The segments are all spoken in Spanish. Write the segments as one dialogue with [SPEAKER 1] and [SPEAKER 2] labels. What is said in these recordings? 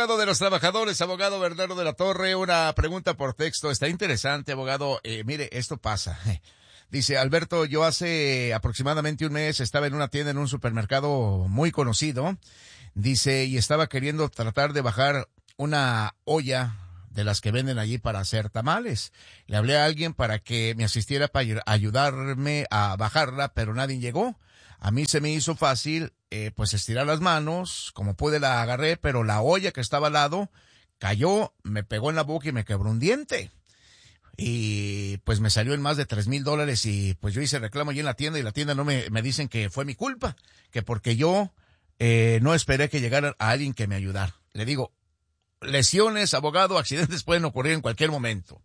[SPEAKER 1] abogado de los trabajadores, abogado Bernardo de la Torre. Una pregunta por texto. Está interesante, abogado. Mire, esto pasa. Dice, Alberto, yo hace aproximadamente un mes estaba en una tienda en un supermercado muy conocido. Dice, y estaba queriendo tratar de bajar una olla de las que venden allí para hacer tamales. Le hablé a alguien para que me asistiera para ayudarme a bajarla, pero nadie llegó. A mí se me hizo fácil, pues estirar las manos, como pude la agarré, pero la olla que estaba al lado cayó, me pegó en la boca y me quebró un diente. Y pues me salió en más de $3,000 y pues yo hice reclamo allí en la tienda y la tienda no me dicen que fue mi culpa, que porque yo no esperé que llegara a alguien que me ayudara. Le digo, lesiones, abogado, accidentes pueden ocurrir en cualquier momento.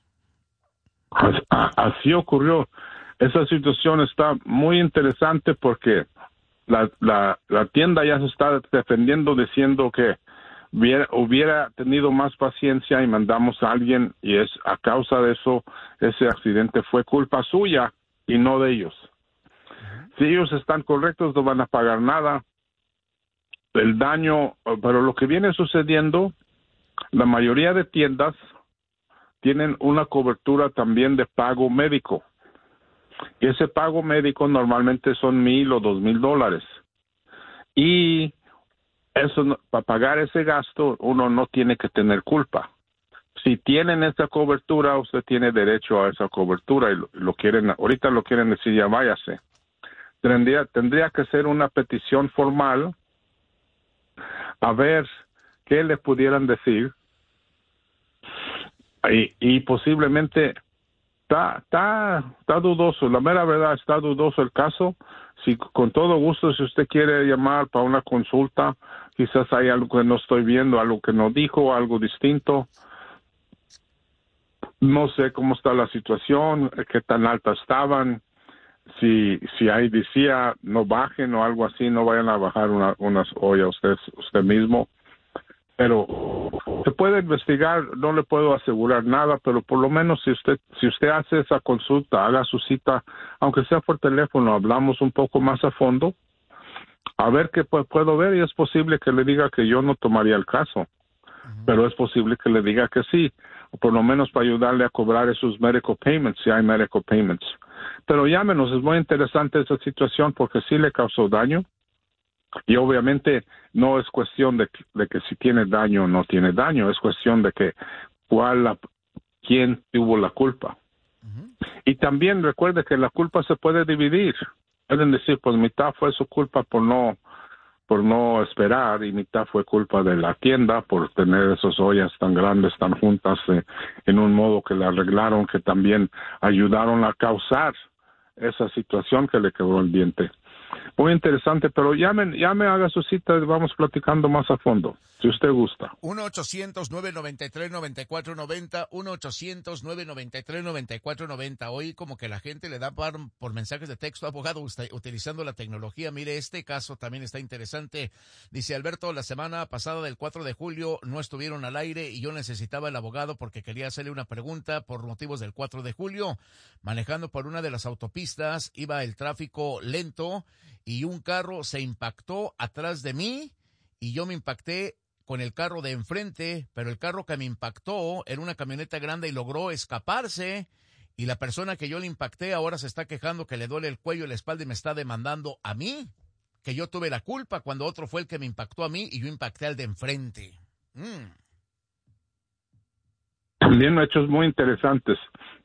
[SPEAKER 2] Así ocurrió. Esa situación está muy interesante porque la tienda ya se está defendiendo diciendo que hubiera tenido más paciencia y mandamos a alguien y es a causa de eso, ese accidente fue culpa suya y no de ellos. Si ellos están correctos no van a pagar nada. El daño, pero lo que viene sucediendo, la mayoría de tiendas tienen una cobertura también de pago médico. Y ese pago médico normalmente son $1,000 o $2,000. Y eso, para pagar ese gasto, uno no tiene que tener culpa. Si tienen esa cobertura, usted tiene derecho a esa cobertura y lo quieren, ahorita lo quieren decir, ya váyase. Tendría que ser una petición formal a ver qué le pudieran decir y posiblemente está dudoso, la mera verdad está dudoso el caso. Si con todo gusto, si usted quiere llamar para una consulta, quizás hay algo que no estoy viendo, algo que no dijo, algo distinto. No sé cómo está la situación, qué tan alta estaban, si ahí decía no bajen o algo así, no vayan a bajar unas ollas usted mismo. Pero se puede investigar, no le puedo asegurar nada, pero por lo menos si usted hace esa consulta, haga su cita, aunque sea por teléfono, hablamos un poco más a fondo, a ver qué puedo ver y es posible que le diga que yo no tomaría el caso, pero es posible que le diga que sí, o por lo menos para ayudarle a cobrar esos medical payments, si hay medical payments. Pero llámenos, es muy interesante esa situación porque sí le causó daño. Y obviamente no es cuestión de que si tiene daño o no tiene daño, es cuestión de que quién tuvo la culpa. Y también recuerde que la culpa se puede dividir. Pueden decir, pues mitad fue su culpa por no esperar y mitad fue culpa de la tienda por tener esas ollas tan grandes, tan juntas, en un modo que la arreglaron, que también ayudaron a causar esa situación que le quebró el diente. Muy interesante, pero llame, haga su cita y vamos platicando más a fondo, si usted gusta.
[SPEAKER 1] 1-800-993-9490, 1-800-993-9490. Hoy como que la gente le da por mensajes de texto, abogado, utilizando la tecnología. Mire, este caso también está interesante. Dice Alberto, la semana pasada del 4 de julio no estuvieron al aire y yo necesitaba el abogado porque quería hacerle una pregunta por motivos del 4 de julio. Manejando por una de las autopistas, iba el tráfico lento y un carro se impactó atrás de mí y yo me impacté con el carro de enfrente, pero el carro que me impactó era una camioneta grande y logró escaparse y la persona que yo le impacté ahora se está quejando que le duele el cuello y la espalda y me está demandando a mí, que yo tuve la culpa cuando otro fue el que me impactó a mí y yo impacté al de enfrente.
[SPEAKER 2] También hechos muy interesantes.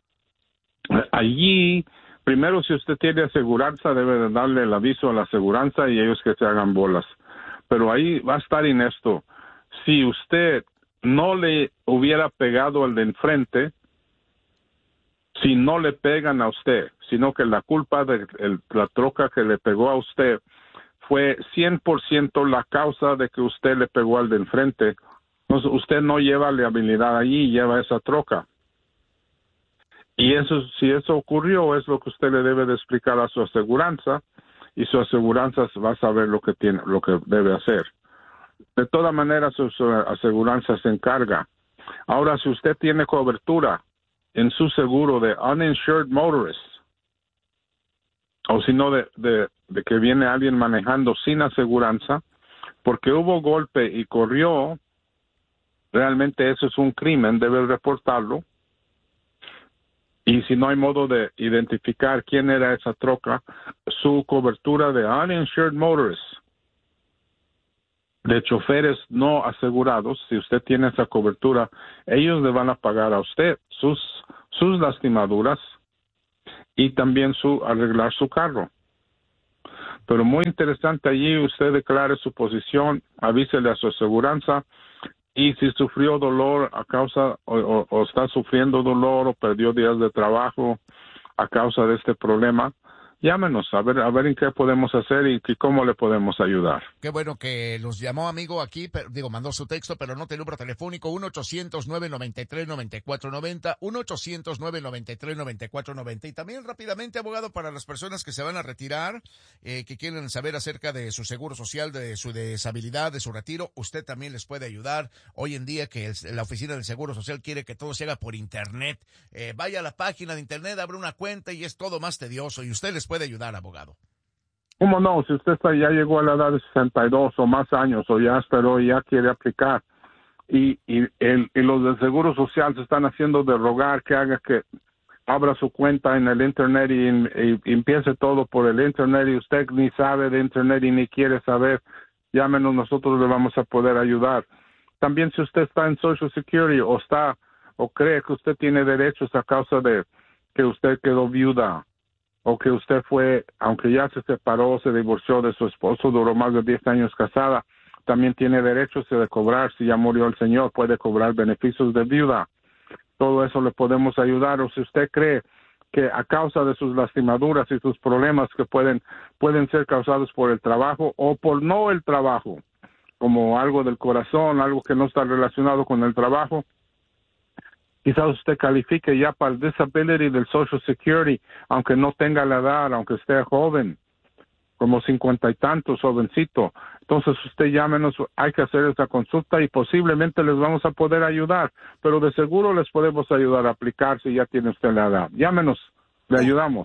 [SPEAKER 2] Allí, primero, si usted tiene aseguranza, debe de darle el aviso a la aseguranza y ellos que se hagan bolas. Pero ahí va a estar esto. Si usted no le hubiera pegado al de enfrente, si no le pegan a usted, sino que la culpa de la troca que le pegó a usted fue 100% la causa de que usted le pegó al de enfrente, entonces usted no lleva liabilidad allí, lleva esa troca. Y eso, si eso ocurrió, es lo que usted le debe de explicar a su aseguranza y su aseguranza va a saber lo que debe hacer. De todas maneras, su aseguranza se encarga. Ahora, si usted tiene cobertura en su seguro de uninsured motorist, o si no de que viene alguien manejando sin aseguranza, porque hubo golpe y corrió, realmente eso es un crimen, debe reportarlo. Y si no hay modo de identificar quién era esa troca, su cobertura de uninsured motorists, de choferes no asegurados, si usted tiene esa cobertura, ellos le van a pagar a usted sus lastimaduras y también arreglar su carro. Pero muy interesante allí, usted declare su posición, avísele a su aseguranza, y si sufrió dolor a causa o está sufriendo dolor o perdió días de trabajo a causa de este problema, llámenos a ver en qué podemos hacer y cómo le podemos ayudar.
[SPEAKER 1] Qué bueno que los llamó, amigo, aquí, mandó su texto, pero no el número telefónico, 1-800-993-9490, 1-800-993-9490. Y también rápidamente, abogado, para las personas que se van a retirar, que quieren saber acerca de su seguro social, de su deshabilidad, de su retiro, usted también les puede ayudar. Hoy en día que la oficina del Seguro Social quiere que todo se haga por internet. Vaya a la página de internet, abre una cuenta y es todo más tedioso, y usted les puede ayudar, abogado.
[SPEAKER 2] ¿Cómo no? Si usted ya llegó a la edad de 62 o más años, o ya esperó y ya quiere aplicar, y los del Seguro Social se están haciendo de rogar que abra su cuenta en el internet y empiece todo por el internet, y usted ni sabe de internet y ni quiere saber, llámenos, nosotros le vamos a poder ayudar. También si usted está en Social Security o cree que usted tiene derechos a causa de que usted quedó viuda, o que usted aunque ya se separó, se divorció de su esposo, duró más de 10 años casada, también tiene derechos de cobrar, si ya murió el señor, puede cobrar beneficios de viuda. Todo eso le podemos ayudar. O si usted cree que a causa de sus lastimaduras y sus problemas que pueden ser causados por el trabajo o por no el trabajo, como algo del corazón, algo que no está relacionado con el trabajo, quizás usted califique ya para el disability del Social Security, aunque no tenga la edad, aunque esté joven, como 50 y tantos, jovencito. Entonces usted llámenos, hay que hacer esa consulta y posiblemente les vamos a poder ayudar, pero de seguro les podemos ayudar a aplicar si ya tiene usted la edad. Llámenos, le ayudamos.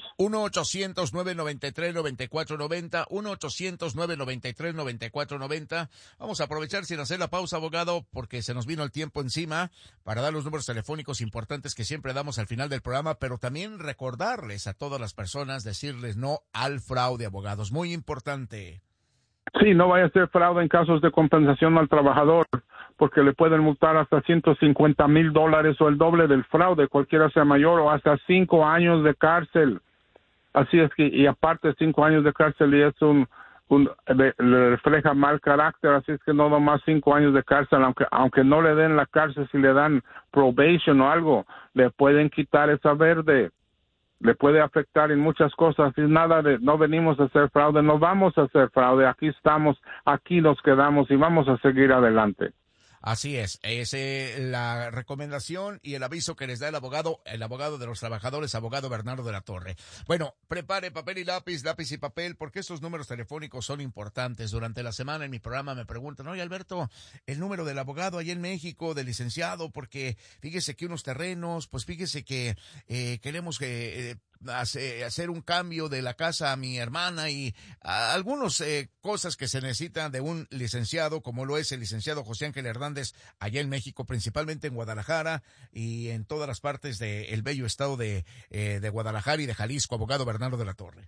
[SPEAKER 1] 1-800-993-9490, 1-800-993-9490. Vamos a aprovechar sin hacer la pausa, abogado, porque se nos vino el tiempo encima para dar los números telefónicos importantes que siempre damos al final del programa, pero también recordarles a todas las personas, decirles no al fraude, abogados. Muy importante.
[SPEAKER 2] Sí, no vaya a ser fraude en casos de compensación al trabajador, porque le pueden multar hasta $150,000 o el doble del fraude, cualquiera sea mayor, o hasta 5 años de cárcel. Así es que, y aparte 5 años de cárcel y es le refleja mal carácter, así es que no nomás 5 años de cárcel, aunque no le den la cárcel, si le dan probation o algo, le pueden quitar esa verde. Le puede afectar en muchas cosas, y no venimos a hacer fraude, no vamos a hacer fraude, aquí estamos, aquí nos quedamos y vamos a seguir adelante.
[SPEAKER 1] Así es la recomendación y el aviso que les da el abogado de los trabajadores, abogado Bernardo de la Torre. Bueno, prepare papel y lápiz y papel, porque estos números telefónicos son importantes. Durante la semana en mi programa me preguntan, oye Alberto, el número del abogado allá en México, del licenciado, porque fíjese que unos terrenos, pues fíjese que queremos hacer un cambio de la casa a mi hermana y algunas cosas que se necesitan de un licenciado, como lo es el licenciado José Ángel Hernández allá en México, principalmente en Guadalajara y en todas las partes del bello estado de Guadalajara y de Jalisco, abogado Bernardo de la Torre.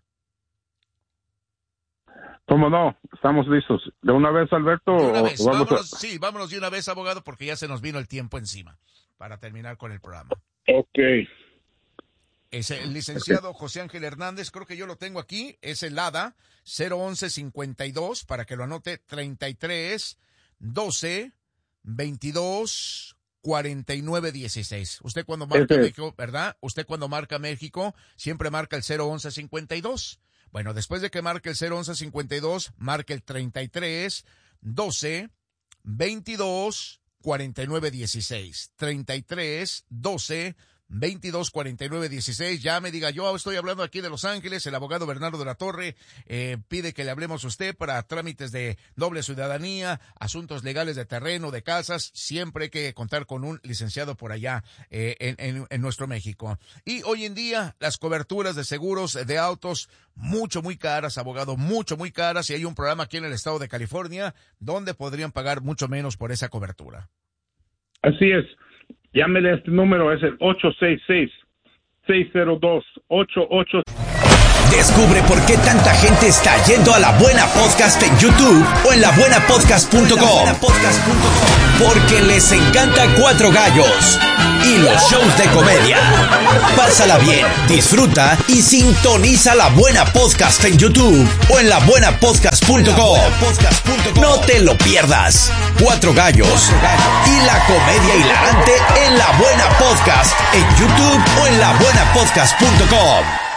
[SPEAKER 2] ¿Cómo no? Estamos listos. ¿De una vez, Alberto?
[SPEAKER 1] De una vez, vámonos de una vez, abogado, porque ya se nos vino el tiempo encima para terminar con el programa.
[SPEAKER 2] Ok.
[SPEAKER 1] Es el licenciado José Ángel Hernández, creo que yo lo tengo aquí, es el ADA 01152, para que lo anote, 33 12 22 49 16. Usted cuando marca México, ¿verdad? Usted cuando marca México siempre marca el 01152. Bueno, después de que marque el 01152, marque el 33 12 22 49 16. 33 12 224916, ya me diga, yo estoy hablando aquí de Los Ángeles, el abogado Bernardo de la Torre pide que le hablemos a usted para trámites de doble ciudadanía, asuntos legales de terreno, de casas, siempre hay que contar con un licenciado por allá en nuestro México. Y hoy en día las coberturas de seguros de autos, muy caras, abogado, muy caras, y hay un programa aquí en el estado de California donde podrían pagar mucho menos por esa cobertura.
[SPEAKER 2] Así es. Llámele a este número, es el 866-602-88.
[SPEAKER 3] Descubre por qué tanta gente está yendo a La Buena Podcast en YouTube o en labuenapodcast.com. Porque les encanta Cuatro Gallos y los shows de comedia. Pásala bien, disfruta y sintoniza La Buena Podcast en YouTube o en labuenapodcast.com. No te lo pierdas. Cuatro Gallos y la comedia hilarante en La Buena Podcast en YouTube o en labuenapodcast.com.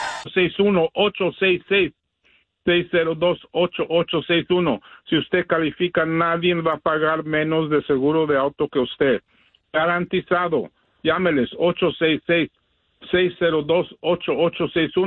[SPEAKER 2] 601-866-602-8861. Si usted califica, nadie va a pagar menos de seguro de auto que usted. Garantizado. Llámeles 866-602-8861.